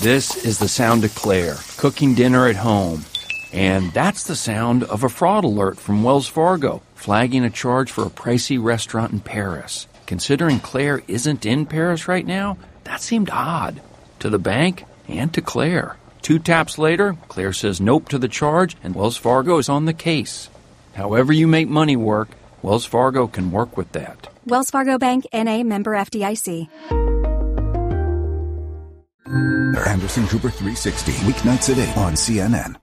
This is the sound of Claire, cooking dinner at home. And that's the sound of a fraud alert from Wells Fargo, flagging a charge for a pricey restaurant in Paris. Considering Claire isn't in Paris right now, that seemed odd. To the bank and to Claire. 2 taps later, Claire says nope to the charge, and Wells Fargo is on the case. However you make money work, Wells Fargo can work with that. Wells Fargo Bank, N.A., member FDIC. Anderson Cooper 360, weeknights at 8 on CNN.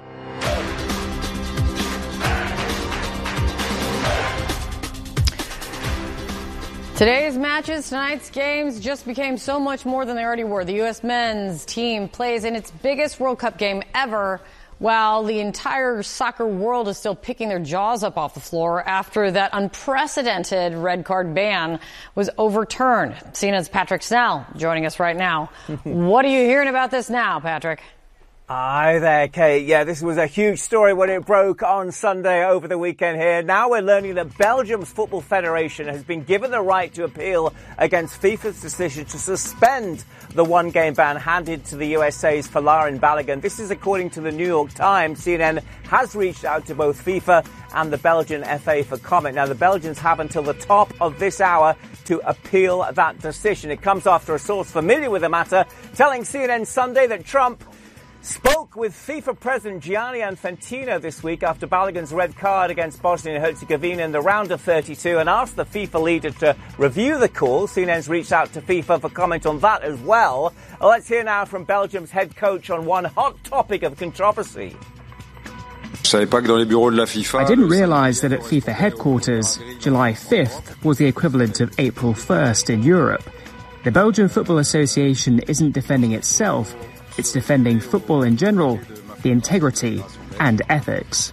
Today's matches, tonight's games just became so much more than they already were. The U.S. men's team plays in its biggest World Cup game ever, while the entire soccer world is still picking their jaws up off the floor after that unprecedented red card ban was overturned. CNN's Patrick Snell joining us right now. What are you hearing about this now, Patrick? Hi there, Kate. Yeah, this was a huge story when it broke on Sunday over the weekend here. Now we're learning that Belgium's Football Federation has been given the right to appeal against FIFA's decision to suspend the one-game ban handed to the USA's Folarin Balogun. This is according to the New York Times. CNN has reached out to both FIFA and the Belgian FA for comment. Now, the Belgians have until the top of this hour to appeal that decision. It comes after a source familiar with the matter telling CNN Sunday that Trump spoke with FIFA President Gianni Infantino this week after Balogun's red card against Bosnia and Herzegovina in the round of 32 and asked the FIFA leader to review the call. CNN's reached out to FIFA for comment on that as well. Let's hear now from Belgium's head coach on one hot topic of controversy. I didn't realize that at FIFA headquarters, July 5th was the equivalent of April 1st in Europe. The Belgian Football Association isn't defending itself. It's defending football in general, the integrity and ethics.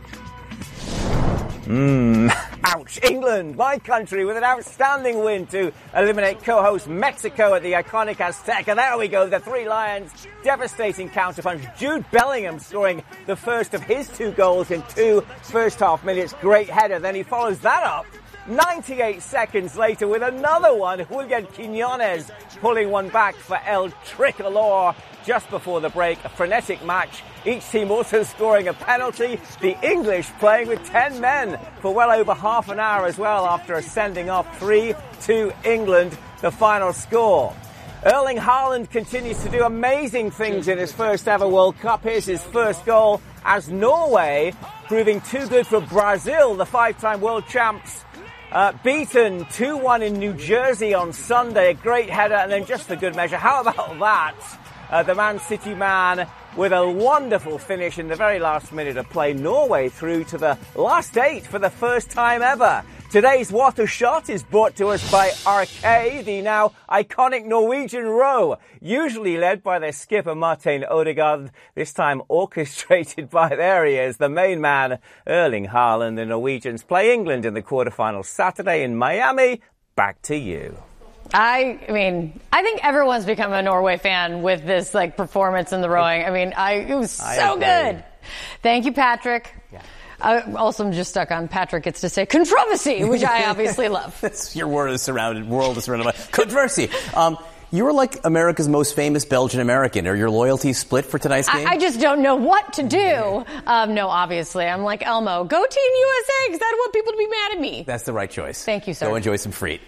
Ouch. England, my country, with an outstanding win to eliminate co-host Mexico at the iconic Azteca. There we go, the Three Lions. Devastating counterpunch. Jude Bellingham scoring the first of his 2 goals in 2 first-half minutes. Great header. Then he follows that up 98 seconds later with another one. Julian Quiñones pulling one back for El Tricolor just before the break. A frenetic match. Each team also scoring a penalty. The English playing with 10 men for well over half an hour as well after a sending off. 3-2 England, the final score. Erling Haaland continues to do amazing things in his first ever World Cup. Here's his first goal as Norway, proving too good for Brazil, the 5-time world champs. Beaten 2-1 in New Jersey on Sunday. A great header, and then just for good measure, how about that? The Man City man with a wonderful finish in the very last minute of play. Norway through to the last 8 for the first time ever. Today's What a Shot is brought to us by RK, the now iconic Norwegian row, usually led by their skipper Martin Odegaard, this time orchestrated by, there he is, the main man, Erling Haaland. The Norwegians play England in the quarterfinals Saturday in Miami. Back to you. I mean, I think everyone's become a Norway fan with this performance in the rowing. I mean, it was so good. Thank you, Patrick. Yeah. I also am just stuck on Patrick gets to say controversy, which I obviously love. That's your world is surrounded by controversy. You were like America's most famous Belgian American. Are your loyalties split for tonight's game? I just don't know what to do. No, obviously. I'm like Elmo. Go Team USA, because I don't want people to be mad at me. That's the right choice. Thank you, sir. Go enjoy some Friet.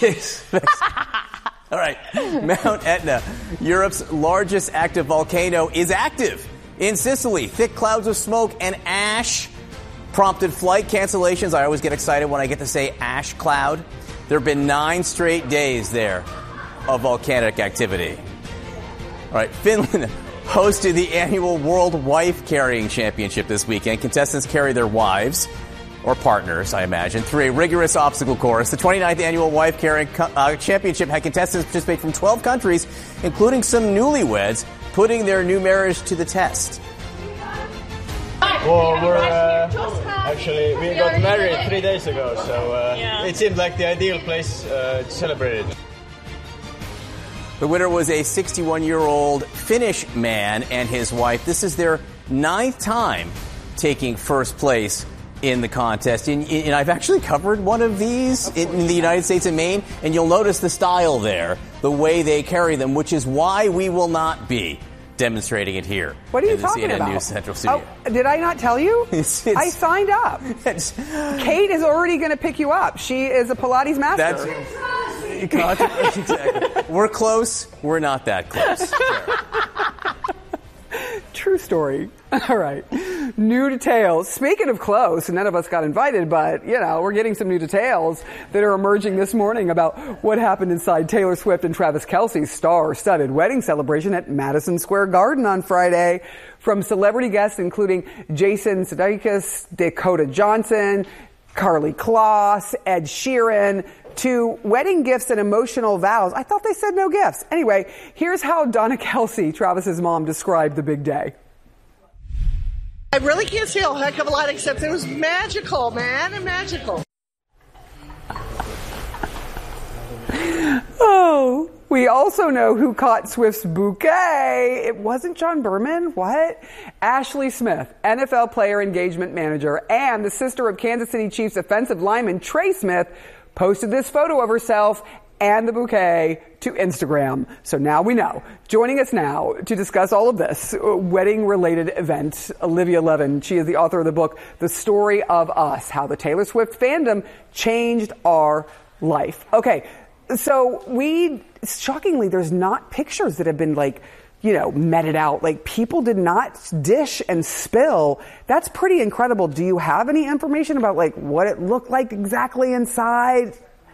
All right. Mount Etna, Europe's largest active volcano, is active in Sicily. Thick clouds of smoke and ash prompted flight cancellations. I always get excited when I get to say ash cloud. There have been 9 straight days there of volcanic activity. All right, Finland hosted the annual World Wife Carrying Championship this weekend. Contestants carry their wives, or partners, I imagine, through a rigorous obstacle course. The 29th annual Wife Carrying Championship had contestants participate from 12 countries, including some newlyweds, putting their new marriage to the test. Well, we got married 3 days ago, so it seemed like the ideal place to celebrate it. The winner was a 61-year-old Finnish man and his wife. This is their 9th time taking first place in the contest. And I've actually covered one of these in the United States and Maine, and you'll notice the style there, the way they carry them, which is why we will not be demonstrating it here. What are you in the talking CNN about? News Central studio. Oh, did I not tell you? I signed up. Kate is already going to pick you up. She is a Pilates master. Exactly. We're close. We're not that close. True story. All right. New details. Speaking of close, none of us got invited, but, we're getting some new details that are emerging this morning about what happened inside Taylor Swift and Travis Kelce's star-studded wedding celebration at Madison Square Garden on Friday. From celebrity guests including Jason Sudeikis, Dakota Johnson, Karlie Kloss, Ed Sheeran, to wedding gifts and emotional vows. I thought they said no gifts. Anyway, here's how Donna Kelce, Travis's mom, described the big day. I really can't say a heck of a lot except it was magical, man, magical. Oh, we also know who caught Swift's bouquet. It wasn't John Berman. What? Ashley Smith, NFL player engagement manager, and the sister of Kansas City Chiefs offensive lineman Trey Smith, posted this photo of herself and the bouquet to Instagram. So now we know. Joining us now to discuss all of this wedding-related event, Olivia Levin. She is the author of the book, The Story of Us, How the Taylor Swift Fandom Changed Our Life. Okay, so shockingly, there's not pictures that have been meted out. People did not dish and spill. That's pretty incredible. Do you have any information about what it looked like exactly inside?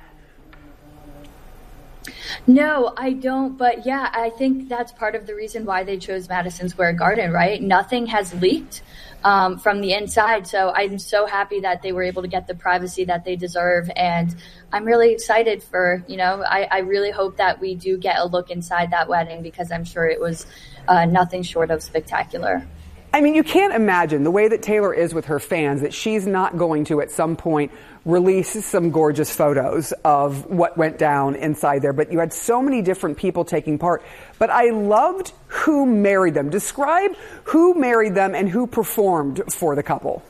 No, I don't. But yeah, I think that's part of the reason why they chose Madison Square Garden, right? Nothing has leaked from the inside. So I'm so happy that they were able to get the privacy that they deserve. And I'm really excited for, I really hope that we do get a look inside that wedding because I'm sure it was nothing short of spectacular. I mean, you can't imagine the way that Taylor is with her fans that she's not going to at some point release some gorgeous photos of what went down inside there. But you had so many different people taking part. But I loved who married them. Describe who married them and who performed for the couple.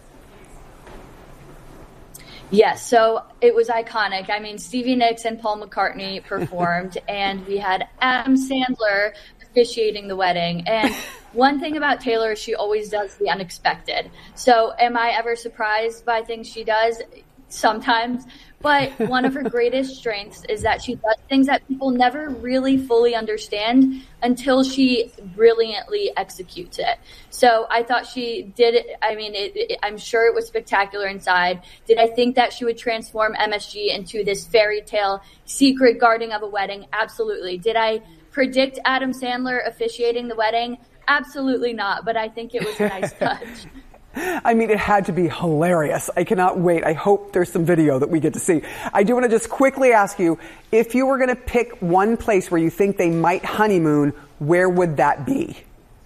Yes, so it was iconic. I mean, Stevie Nicks and Paul McCartney performed, and we had Adam Sandler officiating the wedding. And one thing about Taylor, she always does the unexpected. So am I ever surprised by things she does? Sometimes. But one of her greatest strengths is that she does things that people never really fully understand until she brilliantly executes it. So I thought she did it. I mean, I'm sure it was spectacular inside. Did I think that she would transform MSG into this fairy tale secret guarding of a wedding? Absolutely. Did I predict Adam Sandler officiating the wedding? Absolutely not. But I think it was a nice touch. I mean, it had to be hilarious. I cannot wait. I hope there's some video that we get to see. I do want to just quickly ask you, if you were going to pick one place where you think they might honeymoon, where would that be?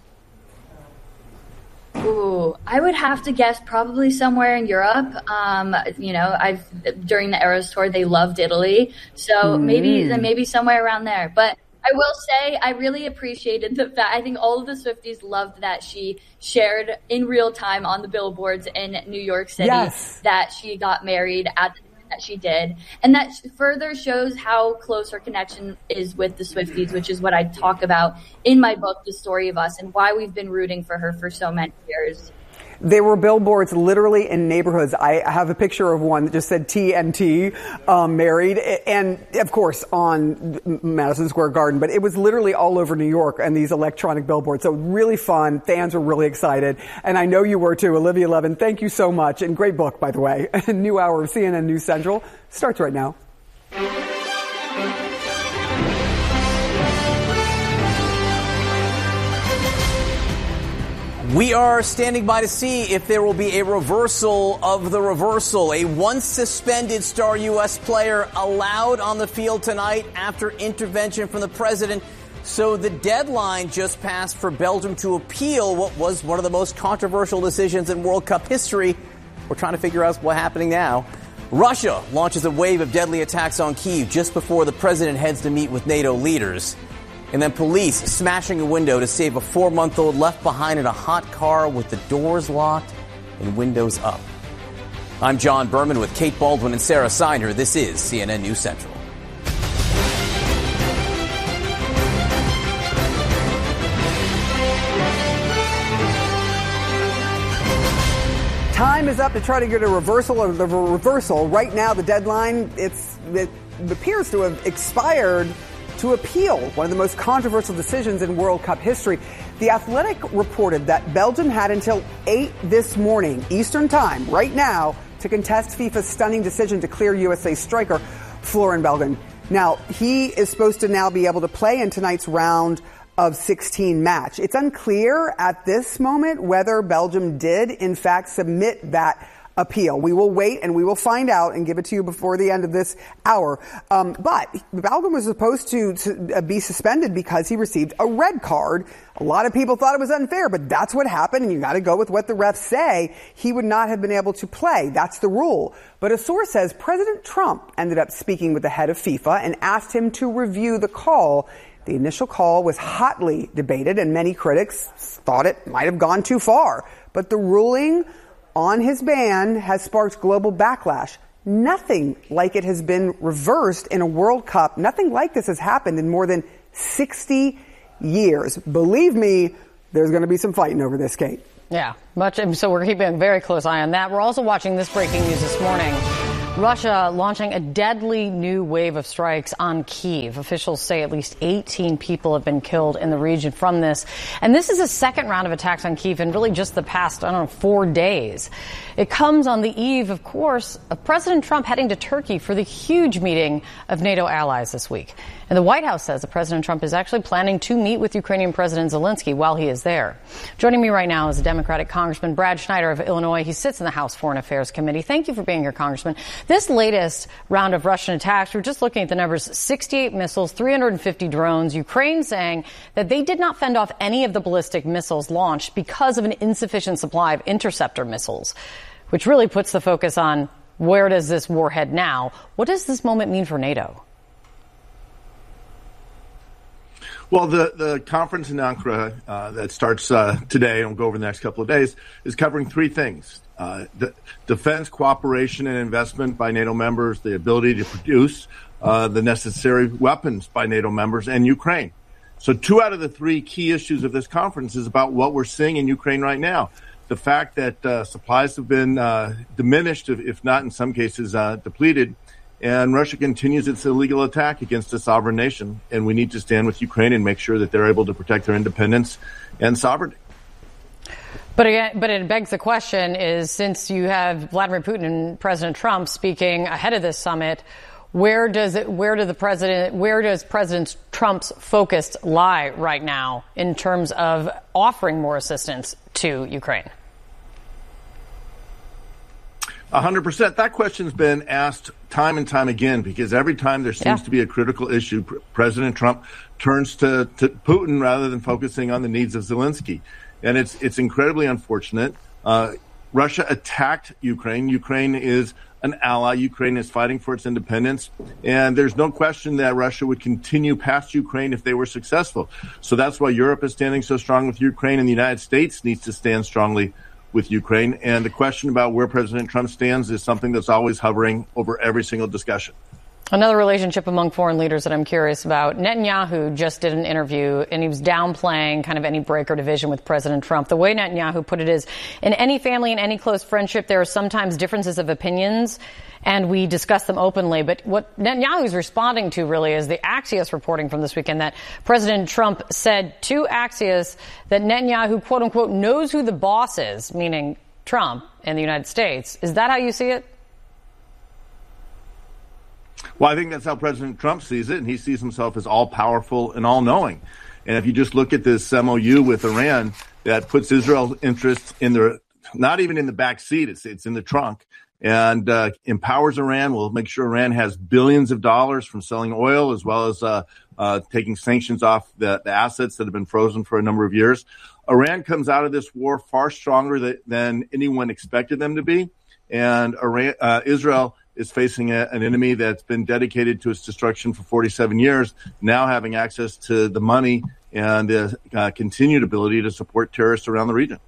Ooh, I would have to guess probably somewhere in Europe. During the Eras tour, they loved Italy. So maybe somewhere around there. But I will say I really appreciated the fact, I think all of the Swifties loved that she shared in real time on the billboards in New York City that she got married at the time that she did. And that further shows how close her connection is with the Swifties, which is what I talk about in my book, The Story of Us, and why we've been rooting for her for so many years. There were billboards literally in neighborhoods. I have a picture of one that just said TNT, married, and of course on Madison Square Garden, but it was literally all over New York and these electronic billboards. So really fun. Fans were really excited. And I know you were too. Olivia Levin, thank you so much. And great book, by the way. A new hour of CNN News Central starts right now. We are standing by to see if there will be a reversal of the reversal. A once suspended star U.S. player allowed on the field tonight after intervention from the president. So the deadline just passed for Belgium to appeal what was one of the most controversial decisions in World Cup history. We're trying to figure out what's happening now. Russia launches a wave of deadly attacks on Kyiv just before the president heads to meet with NATO leaders. And then police smashing a window to save a 4-month-old left behind in a hot car with the doors locked and windows up. I'm John Berman with Kate Baldwin and Sarah Siner. This is CNN News Central. time is up to try to get a reversal of the reversal. Right now, the deadline, it appears to have expired to appeal one of the most controversial decisions in World Cup history. The Athletic reported that Belgium had until 8 this morning, Eastern Time, right now, to contest FIFA's stunning decision to clear USA striker Florin Belgin. Now, he is supposed to now be able to play in tonight's round of 16 match. It's unclear at this moment whether Belgium did, in fact, submit that appeal. We will wait and we will find out and give it to you before the end of this hour. But Belgium was supposed to be suspended because he received a red card. A lot of people thought it was unfair, but that's what happened, and you got to go with what the refs say. He would not have been able to play. That's the rule. But a source says President Trump ended up speaking with the head of FIFA and asked him to review the call. The initial call was hotly debated, and many critics thought it might have gone too far. But the ruling on his ban has sparked global backlash. Nothing like it has been reversed in a World Cup. Nothing like this has happened in more than 60 years. Believe me, there's going to be some fighting over this, Kate. Yeah, much. So we're keeping a very close eye on that. We're also watching this breaking news this morning. Russia launching a deadly new wave of strikes on Kyiv. Officials say at least 18 people have been killed in the region from this. And this is a second round of attacks on Kyiv in really just the past, 4 days. It comes on the eve, of course, of President Trump heading to Turkey for the huge meeting of NATO allies this week. And the White House says that President Trump is actually planning to meet with Ukrainian President Zelensky while he is there. Joining me right now is Democratic Congressman Brad Schneider of Illinois. He sits in the House Foreign Affairs Committee. Thank you for being here, Congressman. This latest round of Russian attacks, we're just looking at the numbers, 68 missiles, 350 drones. Ukraine saying that they did not fend off any of the ballistic missiles launched because of an insufficient supply of interceptor missiles, which really puts the focus on where does this war head now? What does this moment mean for NATO? Well, the conference in Ankara that starts today and will go over the next couple of days is covering three things. The defense cooperation and investment by NATO members, the ability to produce the necessary weapons by NATO members, and Ukraine. So 2 out of the 3 key issues of this conference is about what we're seeing in Ukraine right now. The fact that supplies have been diminished, if not in some cases depleted, and Russia continues its illegal attack against a sovereign nation. And we need to stand with Ukraine and make sure that they're able to protect their independence and sovereignty. But it begs the question is, since you have Vladimir Putin and President Trump speaking ahead of this summit, where does President Trump's focus lie right now in terms of offering more assistance to Ukraine? 100%. That question's been asked time and time again, because every time there seems to be a critical issue, President Trump turns to Putin rather than focusing on the needs of Zelensky. And it's incredibly unfortunate. Russia attacked Ukraine. Ukraine is an ally. Ukraine is fighting for its independence. And there's no question that Russia would continue past Ukraine if they were successful. So that's why Europe is standing so strong with Ukraine, and the United States needs to stand strongly with Ukraine. And the question about where President Trump stands is something that's always hovering over every single discussion. Another relationship among foreign leaders that I'm curious about. Netanyahu just did an interview, and he was downplaying kind of any break or division with President Trump. The way Netanyahu put it is, in any family and any close friendship, there are sometimes differences of opinions, and we discuss them openly. But what Netanyahu is responding to really is the Axios reporting from this weekend that President Trump said to Axios that Netanyahu, quote unquote, knows who the boss is, meaning Trump and the United States. Is that how you see it? Well, I think that's how President Trump sees it, and he sees himself as all-powerful and all-knowing. And if you just look at this MOU with Iran that puts Israel's interests in the, not even in the back seat, it's in the trunk, and empowers Iran, will make sure Iran has billions of dollars from selling oil, as well as taking sanctions off the assets that have been frozen for a number of years. Iran comes out of this war far stronger than anyone expected them to be, and Israel is facing an enemy that's been dedicated to its destruction for 47 years, now having access to the money and the continued ability to support terrorists around the region.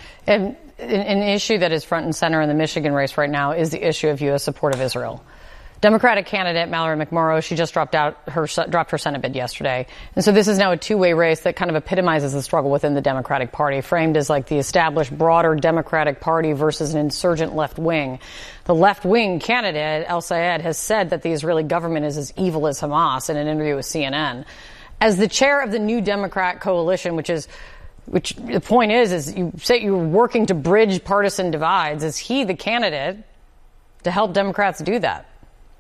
And an issue that is front and center in the Michigan race right now is the issue of U.S. support of Israel. Democratic candidate Mallory McMorrow, she just dropped her Senate bid yesterday. And so this is now a two-way race that kind of epitomizes the struggle within the Democratic Party, framed as like the established broader Democratic Party versus an insurgent left wing. The left-wing candidate, El Sayed, has said that the Israeli government is as evil as Hamas in an interview with CNN. As the chair of the New Democrat Coalition, which the point is you say you're working to bridge partisan divides, is he the candidate to help Democrats do that?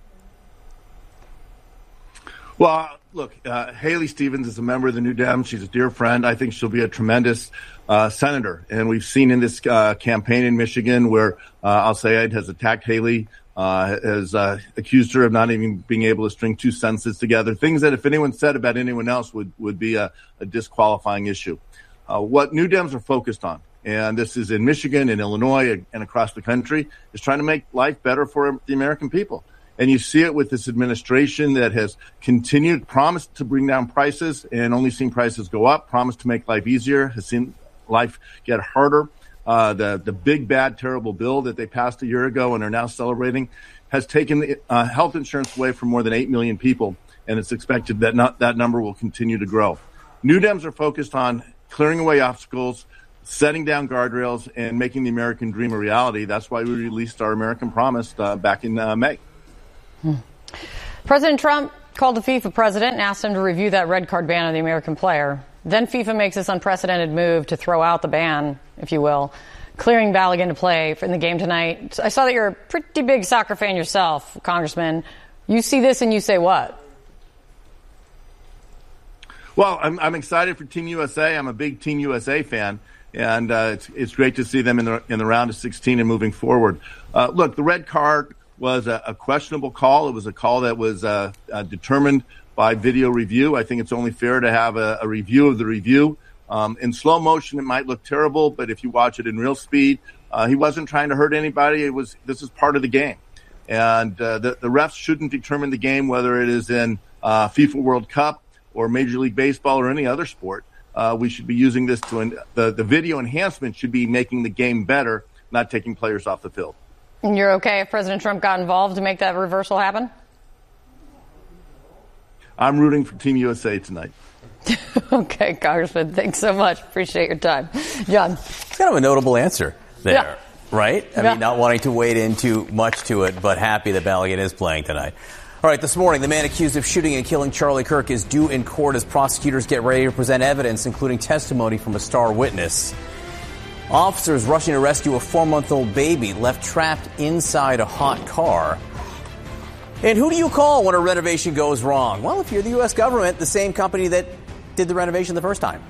Well, look, Haley Stevens is a member of the New Dems. She's a dear friend. I think she'll be a tremendous senator. And we've seen in this campaign in Michigan where Al Sayed has attacked Haley, has accused her of not even being able to string two sentences together, things that if anyone said about anyone else would be a disqualifying issue. What New Dems are focused on, and this is in Michigan and Illinois and across the country, is trying to make life better for the American people. And you see it with this administration that has continued, promised to bring down prices and only seen prices go up, promised to make life easier, has seen life get harder. The big, bad, terrible bill that they passed a year ago and are now celebrating has taken health insurance away from more than 8 million people, and it's expected that that number will continue to grow. New Dems are focused on clearing away obstacles, setting down guardrails, and making the American dream a reality. That's why we released our American Promise back in May. President Trump called the FIFA president and asked him to review that red card ban on the American player. Then FIFA makes this unprecedented move to throw out the ban, if you will, clearing Balogun to play in the game tonight. I saw that you're a pretty big soccer fan yourself, Congressman. You see this and you say what? Well, I'm excited for Team USA. I'm a big Team USA fan, and it's great to see them in the round of 16 and moving forward. Look, the red card was a questionable call. It was a call that was determined by video review. I think it's only fair to have a review of the review. In slow motion, it might look terrible, but if you watch it in real speed, he wasn't trying to hurt anybody. This is part of the game. And the refs shouldn't determine the game, whether it is in FIFA World Cup or Major League Baseball or any other sport. We should be using this the video enhancement should be making the game better, not taking players off the field. And you're okay if President Trump got involved to make that reversal happen? I'm rooting for Team USA tonight. Okay, Congressman, thanks so much. Appreciate your time. John. It's kind of a notable answer there, right? I mean, not wanting to wade in too much to it, but happy that Balogun is playing tonight. All right, this morning, the man accused of shooting and killing Charlie Kirk is due in court as prosecutors get ready to present evidence, including testimony from a star witness. Officers rushing to rescue a 4-month-old baby left trapped inside a hot car. And who do you call when a renovation goes wrong? Well, if you're the U.S. government, the same company that did the renovation the first time.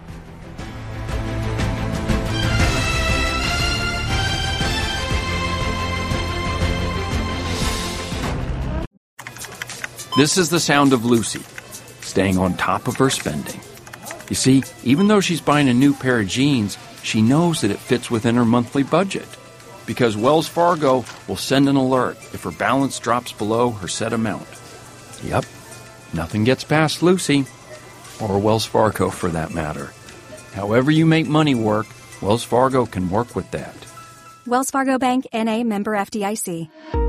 This is the sound of Lucy, staying on top of her spending. You see, even though she's buying a new pair of jeans, she knows that it fits within her monthly budget. Because Wells Fargo will send an alert if her balance drops below her set amount. Yep, nothing gets past Lucy, or Wells Fargo for that matter. However you make money work, Wells Fargo can work with that. Wells Fargo Bank, N.A., member FDIC.